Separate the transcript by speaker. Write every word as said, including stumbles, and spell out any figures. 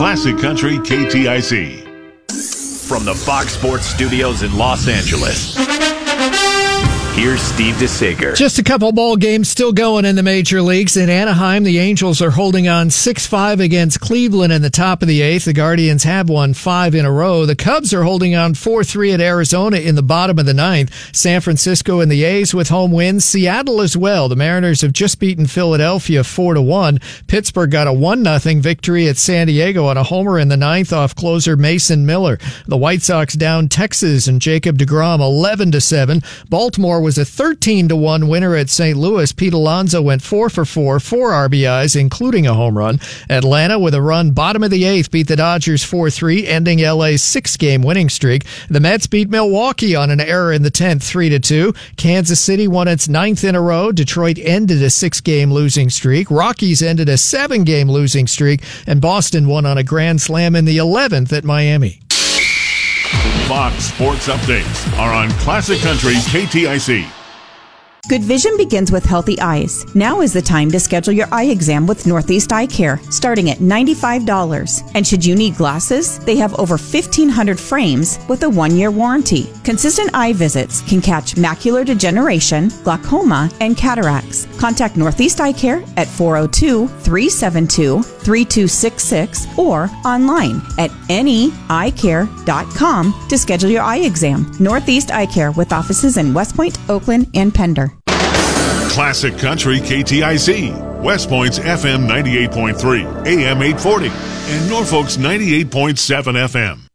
Speaker 1: Classic Country K T I C.
Speaker 2: From the Fox Sports Studios in Los Angeles, here's Steve DeSager.
Speaker 3: Just a couple ball games still going in the major leagues. In Anaheim, the Angels are holding on six five against Cleveland in the top of the eighth. The Guardians have won five in a row. The Cubs are holding on four three at Arizona in the bottom of the ninth. San Francisco and the A's with home wins. Seattle as well. The Mariners have just beaten Philadelphia four to one. Pittsburgh got a one nothing victory at San Diego on a homer in the ninth off closer Mason Miller. The White Sox down Texas and Jacob deGrom eleven to seven. Baltimore was a thirteen to one winner at Saint Louis. Pete Alonso went four for four, four R B Is, including a home run. Atlanta, with a run bottom of the eighth, beat the Dodgers four three, ending L A's six-game winning streak. The Mets beat Milwaukee on an error in the tenth, three to two. Kansas City won its ninth in a row. Detroit ended a six-game losing streak. Rockies ended a seven-game losing streak. And Boston won on a grand slam in the eleventh at Miami.
Speaker 1: Fox Sports Updates are on Classic Country K T I C.
Speaker 4: Good vision begins with healthy eyes. Now is the time to schedule your eye exam with Northeast Eye Care, starting at ninety-five dollars. And should you need glasses, they have over fifteen hundred frames with a one-year warranty. Consistent eye visits can catch macular degeneration, glaucoma, and cataracts. Contact Northeast Eye Care at four oh two, three seven two, three two six six or online at any eye care dot com to schedule your eye exam. Northeast Eye Care with offices in West Point, Oakland, and Pender.
Speaker 1: Classic Country K T I C, West Point's F M ninety-eight point three, A M eight forty, and Norfolk's ninety-eight point seven F M.